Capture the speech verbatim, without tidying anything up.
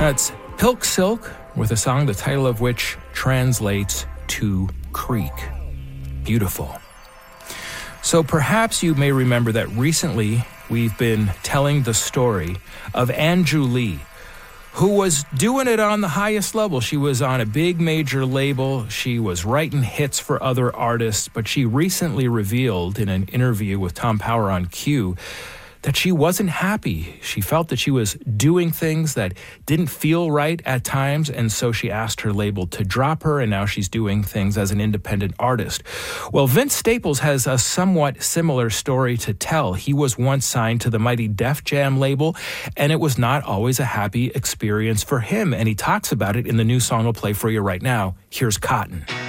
That's Pilk Silk with a song the title of which translates to creek. Beautiful. So perhaps you may remember that recently we've been telling the story of Anju Lee, who was doing it on the highest level. She was on a big major label. She was writing hits for other artists, but she recently revealed in an interview with Tom Power on Q that she wasn't happy. She felt that she was doing things that didn't feel right at times, and so she asked her label to drop her, and now she's doing things as an independent artist. Well, Vince Staples has a somewhat similar story to tell. He was once signed to the mighty Def Jam label, and it was not always a happy experience for him, and he talks about it in the new song I'll play for you right now. Here's Cotton.